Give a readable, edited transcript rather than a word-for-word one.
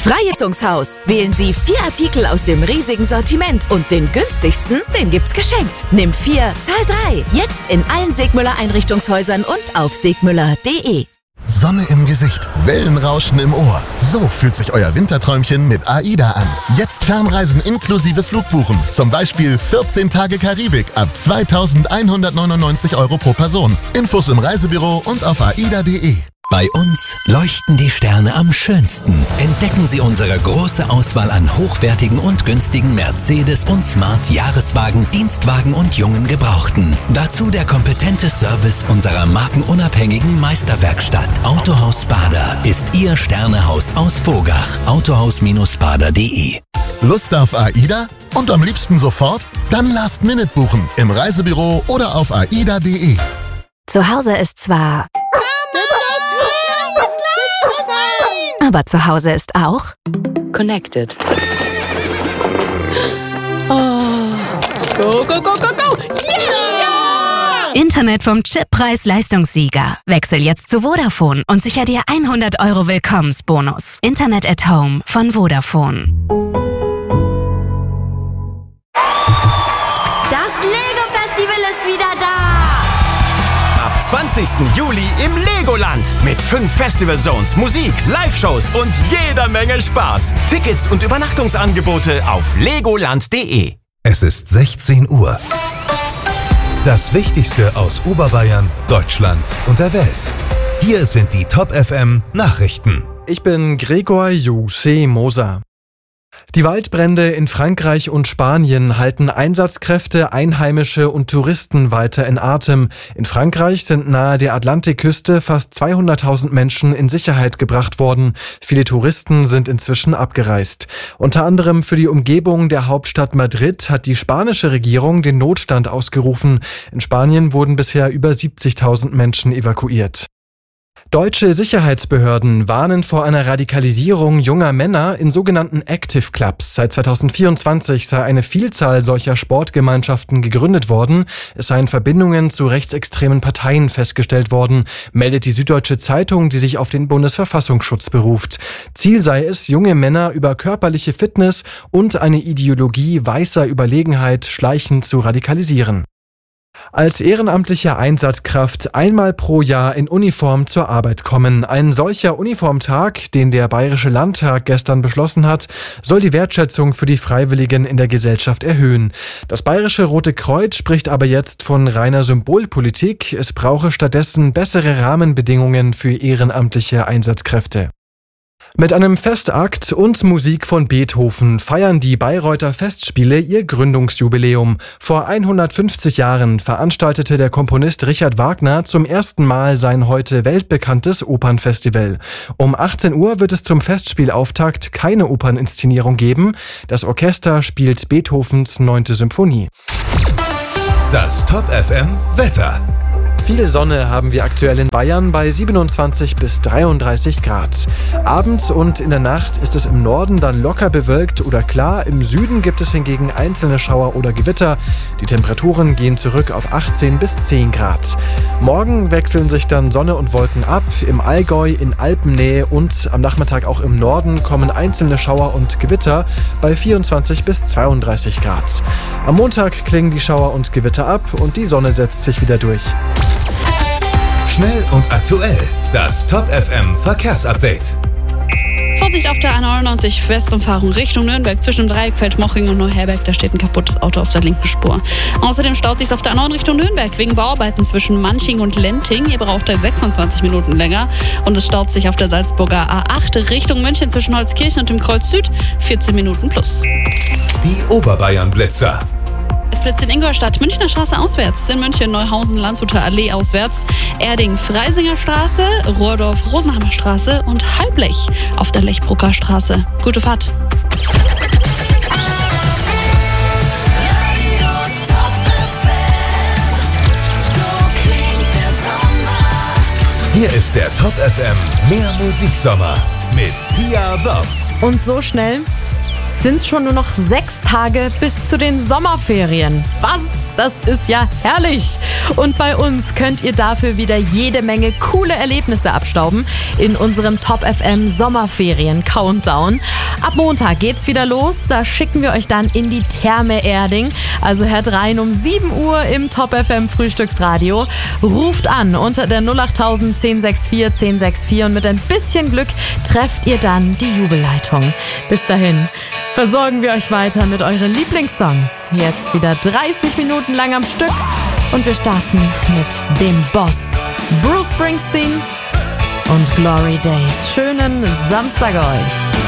Freiheitungshaus. Wählen Sie 4 Artikel aus dem riesigen Sortiment und den günstigsten, den gibt's geschenkt. Nimm 4, zahl 3. Jetzt in allen Segmüller Einrichtungshäusern und auf segmüller.de. Sonne im Gesicht, Wellenrauschen im Ohr. So fühlt sich euer Winterträumchen mit AIDA an. Jetzt Fernreisen inklusive Flugbuchen. Zum Beispiel 14 Tage Karibik ab 2.199 € pro Person. Infos im Reisebüro und auf aida.de. Bei uns leuchten die Sterne am schönsten. Entdecken Sie unsere große Auswahl an hochwertigen und günstigen Mercedes- und Smart-Jahreswagen, Dienstwagen und jungen Gebrauchten. Dazu der kompetente Service unserer markenunabhängigen Meisterwerkstatt. Autohaus Bader ist Ihr Sternehaus aus Vogach. Autohaus-bader.de. Lust auf AIDA? Und am liebsten sofort? Dann Last Minute buchen. Im Reisebüro oder auf aida.de. Zu Hause ist zwar... Aber zu Hause ist auch Connected. Oh. Go, go, go, go, go! Yeah! Internet vom Chip Preis-Leistungssieger. Wechsel jetzt zu Vodafone und sicher dir 100 € Willkommensbonus. Internet at Home von Vodafone. Das Lego-Festival ist wieder da! 20. Juli im Legoland mit 5 Festival Zones, Musik, Live-Shows und jeder Menge Spaß. Tickets und Übernachtungsangebote auf legoland.de. Es ist 16 Uhr. Das Wichtigste aus Oberbayern, Deutschland und der Welt. Hier sind die Top FM Nachrichten. Ich bin Gregor Juse Moser. Die Waldbrände in Frankreich und Spanien halten Einsatzkräfte, Einheimische und Touristen weiter in Atem. In Frankreich sind nahe der Atlantikküste fast 200.000 Menschen in Sicherheit gebracht worden. Viele Touristen sind inzwischen abgereist. Unter anderem für die Umgebung der Hauptstadt Madrid hat die spanische Regierung den Notstand ausgerufen. In Spanien wurden bisher über 70.000 Menschen evakuiert. Deutsche Sicherheitsbehörden warnen vor einer Radikalisierung junger Männer in sogenannten Active Clubs. Seit 2024 sei eine Vielzahl solcher Sportgemeinschaften gegründet worden. Es seien Verbindungen zu rechtsextremen Parteien festgestellt worden, meldet die Süddeutsche Zeitung, die sich auf den Bundesverfassungsschutz beruft. Ziel sei es, junge Männer über körperliche Fitness und eine Ideologie weißer Überlegenheit schleichend zu radikalisieren. Als ehrenamtliche Einsatzkraft einmal pro Jahr in Uniform zur Arbeit kommen. Ein solcher Uniformtag, den der Bayerische Landtag gestern beschlossen hat, soll die Wertschätzung für die Freiwilligen in der Gesellschaft erhöhen. Das Bayerische Rote Kreuz spricht aber jetzt von reiner Symbolpolitik. Es brauche stattdessen bessere Rahmenbedingungen für ehrenamtliche Einsatzkräfte. Mit einem Festakt und Musik von Beethoven feiern die Bayreuther Festspiele ihr Gründungsjubiläum. Vor 150 Jahren veranstaltete der Komponist Richard Wagner zum ersten Mal sein heute weltbekanntes Opernfestival. Um 18 Uhr wird es zum Festspielauftakt keine Operninszenierung geben. Das Orchester spielt Beethovens 9. Symphonie. Das Top FM Wetter. Viel Sonne haben wir aktuell in Bayern bei 27 bis 33 Grad. Abends und in der Nacht ist es im Norden dann locker bewölkt oder klar. Im Süden gibt es hingegen einzelne Schauer oder Gewitter. Die Temperaturen gehen zurück auf 18 bis 10 Grad. Morgen wechseln sich dann Sonne und Wolken ab. Im Allgäu, in Alpennähe und am Nachmittag auch im Norden kommen einzelne Schauer und Gewitter bei 24 bis 32 Grad. Am Montag klingen die Schauer und Gewitter ab und die Sonne setzt sich wieder durch. Schnell und aktuell. Das Top FM Verkehrsupdate. Vorsicht auf der A99 Westumfahrung Richtung Nürnberg zwischen dem Dreieck Feldmoching und Neuherberg. Da steht ein kaputtes Auto auf der linken Spur. Außerdem staut sich auf der A9 Richtung Nürnberg wegen Bauarbeiten zwischen Manching und Lenting. Ihr braucht 26 Minuten länger. Und es staut sich auf der Salzburger A8 Richtung München zwischen Holzkirchen und dem Kreuz Süd 14 Minuten plus. Die Oberbayern-Blitzer. Es blitzt in Ingolstadt, Münchner Straße auswärts, in München Neuhausen, Landshuter Allee auswärts, Erding, Freisinger Straße, Rohrdorf, Rosenheimer Straße und Halblech auf der Lechbrucker Straße. Gute Fahrt. Hier ist der Top FM Mehr Musiksommer mit Pia Wörz. Und so schnell Es sind schon nur noch 6 Tage bis zu den Sommerferien. Was? Das ist ja herrlich. Und bei uns könnt ihr dafür wieder jede Menge coole Erlebnisse abstauben in unserem Top FM Sommerferien Countdown. Ab Montag geht's wieder los. Da schicken wir euch dann in die Therme Erding. Also hört rein um 7 Uhr im Top FM Frühstücksradio. Ruft an unter der 08000 1064 1064 und mit ein bisschen Glück trefft ihr dann die Jubelleitung. Bis dahin versorgen wir euch weiter mit euren Lieblingssongs. Jetzt wieder 30 Minuten lang am Stück und wir starten mit dem Boss Bruce Springsteen und Glory Days. Schönen Samstag euch.